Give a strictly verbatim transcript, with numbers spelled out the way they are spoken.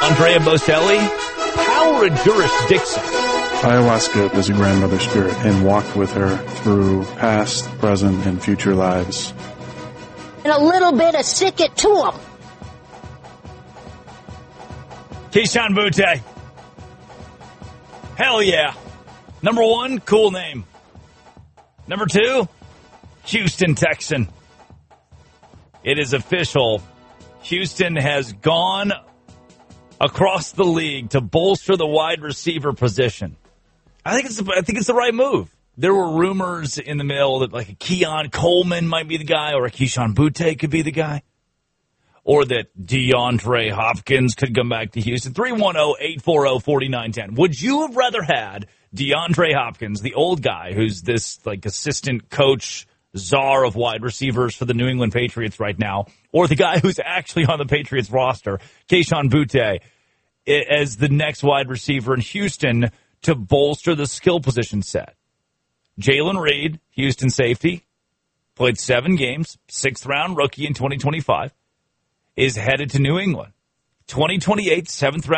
Andrea Bocelli, Power Dixon. Ayahuasca was a grandmother spirit and walked with her through past, present, and future lives. And a little bit of sick it to them. Keyshawn Butte. Hell yeah. Number one, cool name. Number two, Houston Texan. It is official. Houston has gone across the league to bolster the wide receiver position. I think it's I think it's the right move. There were rumors in the middle that like a Keon Coleman might be the guy, or a Keyshawn Butte could be the guy, or that DeAndre Hopkins could come back to Houston. three one zero, eight four zero, four nine one zero. Would you have rather had DeAndre Hopkins, the old guy who's this like assistant coach czar of wide receivers for the New England Patriots right now, or the guy who's actually on the Patriots roster, Keyshawn Butte, as the next wide receiver in Houston to bolster the skill position set? Jalen Reed, Houston safety, played seven games, sixth round rookie in twenty twenty-five, is headed to New England. twenty twenty-eight, seventh round